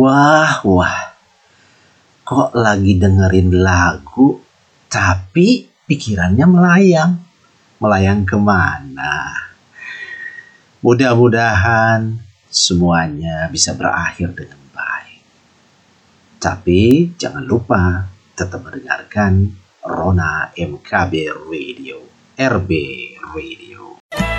Wah, wah, kok lagi dengerin lagu, tapi pikirannya melayang. Melayang kemana? Mudah-mudahan semuanya bisa berakhir dengan baik. Tapi jangan lupa tetap mendengarkan Rona MKB Radio, RB Radio.